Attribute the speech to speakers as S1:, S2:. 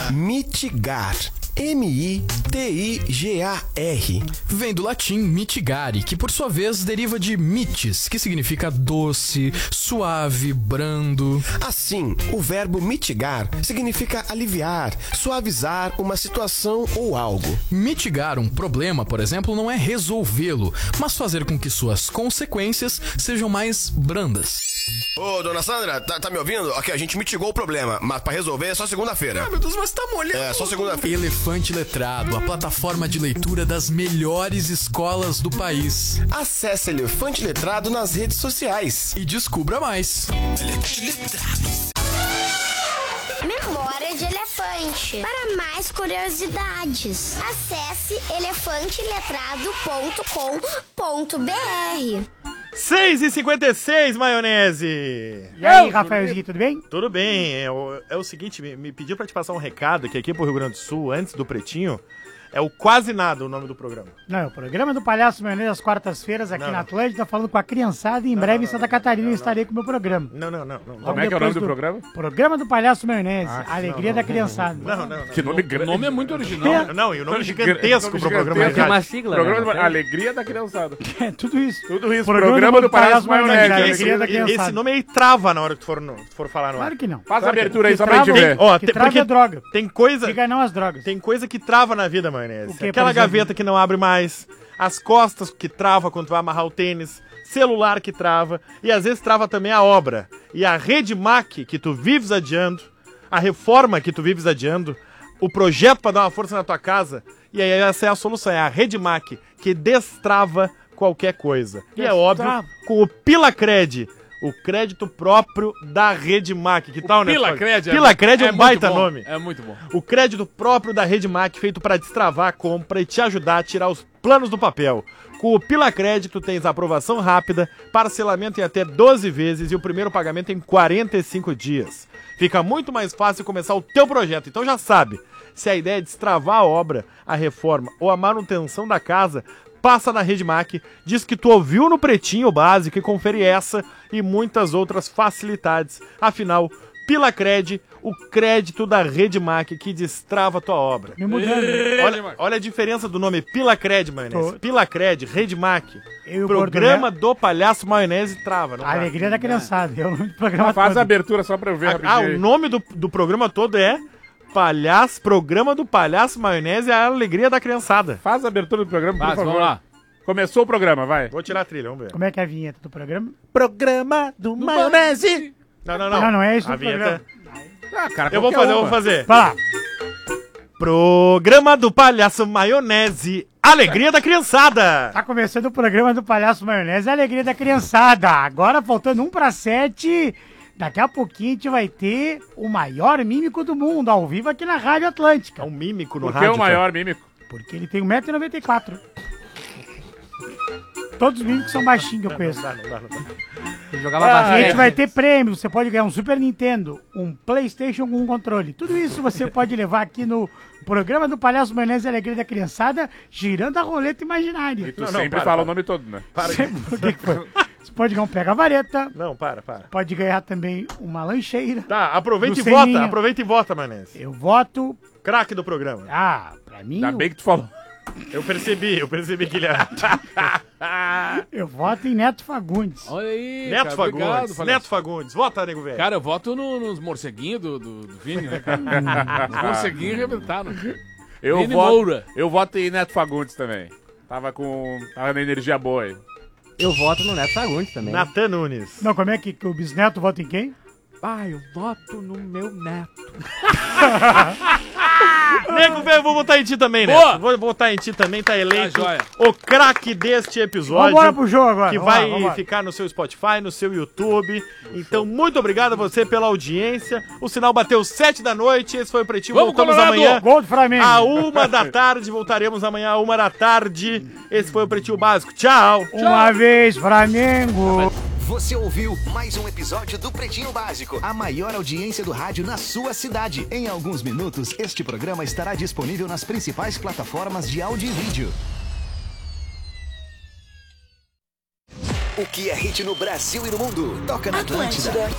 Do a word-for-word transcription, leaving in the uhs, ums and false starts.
S1: Mitigar. M I T I G A R.
S2: Vem do latim mitigare, que por sua vez deriva de mitis, que significa doce, suave, brando.
S1: Assim, o verbo mitigar significa aliviar, suavizar uma situação ou algo.
S2: Mitigar um problema, por exemplo, não é resolvê-lo, mas fazer com que suas consequências sejam mais brandas.
S1: Ô, dona Sandra, tá, tá me ouvindo? Ok, a gente mitigou o problema, mas pra resolver é só segunda-feira.
S2: Ah, meu Deus, mas tá molhando.
S1: É, só segunda-feira.
S2: Elefante Letrado, a plataforma de leitura das melhores escolas do país.
S1: Acesse Elefante Letrado nas redes sociais.
S2: E descubra mais.
S1: Elefante Letrado.
S3: Memória de elefante. Para mais curiosidades, acesse elefante letrado ponto com ponto b r.
S4: seis e cinquenta e seis, maionese!
S5: E aí, Rafaelzinho, tudo bem?
S4: Tudo bem, é o, é o seguinte, me, me pediu pra te passar um recado que aqui pro Rio Grande do Sul, antes do Pretinho, é o Quase Nada o nome do programa.
S5: Não, é o programa do Palhaço Maionese às quartas-feiras aqui
S4: Não,
S5: na
S4: não.
S5: Atlântida, falando com a criançada e em
S4: Não,
S5: breve
S4: não,
S5: em Santa
S4: não,
S5: Catarina
S4: não,
S5: eu estarei com o meu programa.
S4: Não, não, não. não.
S5: Logo
S6: Como é que é o nome
S5: depois
S6: do programa?
S5: Programa do Palhaço Maionese,
S4: Ah,
S5: a alegria
S4: não,
S5: da
S4: não,
S5: criançada.
S4: Não, não, não.
S6: Que nome grande.
S7: O nome é muito original.
S4: Não, não, e o nome
S6: Nome
S4: gigantesco
S6: nome
S4: pro programa de
S6: gigantesco.
S7: Tem uma
S4: rádio.
S7: sigla,
S6: Programa
S7: né?
S6: do... Alegria da criançada.
S5: É tudo isso.
S6: Tudo isso.
S5: Programa
S6: Programa,
S5: do
S6: do Palhaço
S5: Palhaço
S6: Maionese.
S5: Maionese.
S4: Esse,
S5: Alegria da criançada.
S4: esse nome aí trava na hora que tu for, no, tu for falar no ar.
S5: Claro que não.
S6: Faz a
S4: Claro que-
S6: abertura aí
S5: que
S6: só pra gente
S5: trava-
S6: ver.
S4: Ó,
S5: que
S4: tem,
S5: trava
S4: porque
S5: é droga.
S4: tem coisa...
S5: Diga não às drogas.
S4: Tem coisa que trava na vida, maionese.
S5: O quê,
S4: Aquela
S5: por exemplo?
S4: gaveta que não abre mais, as costas que trava quando tu vai amarrar o tênis, celular que trava, e às vezes trava também a obra. E a Rede Mac que tu vives adiando, a reforma que tu vives adiando, o projeto pra dar uma força na tua casa, e aí essa é a solução, é a Rede Mac que destrava qualquer coisa. E é
S5: Destrava.
S4: óbvio, com o Pilacred, o crédito próprio da Rede Mac. Que tal, né?
S7: Pilacred é-
S4: Pilacred é,
S7: é
S4: um
S7: muito
S4: baita
S7: bom,
S4: nome.
S7: É muito bom.
S4: O crédito próprio da Rede Mac, feito para destravar a compra e te ajudar a tirar os planos do papel. Com o Pilacred, tu tens aprovação rápida, parcelamento em até doze vezes e o primeiro pagamento em quarenta e cinco dias. Fica muito mais fácil começar o teu projeto. Então já sabe, se a ideia é destravar a obra, a reforma ou a manutenção da casa, passa na Rede Mac, diz que tu ouviu no Pretinho Básico e confere essa e muitas outras facilidades. Afinal, Pilacred, o crédito da Rede Mac que destrava tua obra.
S5: Me mudando.
S4: Olha, olha a diferença do nome Pilacred, maionese.
S5: Tô.
S4: Pilacred, Rede Mac.
S5: Eu e o
S4: Programa do Palhaço Maionese trava. Não
S5: A
S4: dá.
S5: alegria da criançada. É o nome do programa
S6: Faz
S5: todo.
S6: a abertura só pra eu ver
S4: Ah,
S6: rapidinho.
S4: o nome do, do programa todo é Palhaço, Programa do Palhaço Maionese, a alegria da criançada.
S6: Faz a abertura do programa, por
S7: Mas,
S6: favor.
S7: vamos lá.
S6: Começou o programa, vai.
S4: Vou tirar a trilha, vamos ver.
S5: Como é que é a vinheta do programa?
S6: Programa do Maionese.
S4: Não, não, não.
S5: Não, não é isso
S4: A
S5: do
S4: vinheta.
S6: Ah, cara,
S4: Eu vou
S6: qualquer
S4: fazer, eu
S6: uma.
S4: vou fazer.
S5: Vai lá.
S4: Programa do Palhaço Maionese, alegria da criançada.
S5: Tá começando o programa do Palhaço Maionese, a alegria da criançada. Agora, faltando um para sete, daqui a pouquinho a gente vai ter o maior mímico do mundo, ao vivo aqui na Rádio
S4: É
S5: Atlântica.
S4: um mímico no
S6: Porque é
S4: rádio.
S6: o maior mímico.
S5: Porque ele tem um metro e noventa e quatro. Todos os mímicos são baixinhos que eu conheço.
S4: Não dá, não dá, não dá.
S7: Eu jogava
S5: A
S7: basquete.
S5: gente vai ter prêmio, você pode ganhar um Super Nintendo, um Playstation com um controle. Tudo isso você pode levar aqui no programa do Palhaço Maionese e Alegria da Criançada, girando a roleta
S6: E
S5: imaginária.
S6: tu
S4: Não, não,
S6: sempre
S4: para,
S6: fala
S4: para.
S6: o nome todo, né?
S4: Para.
S5: Sempre- o que que foi? Você pode ganhar um pega-vareta,
S4: Não, para, para.
S5: pode ganhar também uma lancheira.
S4: Tá, aproveita
S5: Do
S4: e vota,
S5: Seninha.
S4: aproveita e vota, Maionese.
S5: Eu voto.
S4: Craque do programa.
S5: Ah, pra mim,
S6: Ainda bem que tu falou.
S4: Eu percebi, eu percebi que ele era.
S5: eu voto em Neto Fagundes.
S7: Olha aí,
S4: Neto
S7: cara,
S4: Fagundes.
S7: obrigado, palhaço.
S4: Neto Fagundes. Vota, nego velho.
S7: Cara, eu voto no- nos morceguinhos do, do, do Vini, né, cara? Os morceguinhos arrebentaram.
S6: Eu
S7: Vini
S6: voto,
S7: Moura.
S6: eu voto em Neto Fagundes também. Tava com. Tava na energia boa aí.
S8: Eu voto no Neto Fagundes também.
S4: Natan Nunes.
S5: Não, como é que, que o bisneto vota em quem?
S8: Ah, eu voto no meu neto.
S4: Nego velho, eu vou votar em ti também, né?
S7: Boa!
S4: Vou votar em ti também, tá eleito
S7: Tá joia.
S4: o craque deste episódio.
S5: Vambora pro jogo agora.
S4: Que
S5: vamos
S4: vai
S5: lá, vamos lá.
S4: ficar no seu Spotify, no seu YouTube. Então, muito obrigado a você pela audiência. O sinal bateu sete da noite. Esse foi o Pretinho.
S7: Vamos,
S4: Voltamos
S7: Colorado!
S4: amanhã.
S5: Gol do Flamengo.
S4: À uma da tarde. Voltaremos amanhã à uma da tarde. Esse foi o Pretinho Básico. Tchau.
S5: Uma vez, Flamengo.
S9: Você ouviu mais um episódio do Pretinho Básico, a maior audiência do rádio na sua cidade. Em alguns minutos, este programa estará disponível nas principais plataformas de áudio e vídeo. O que é hit no Brasil e no mundo? Toca na Atlântida.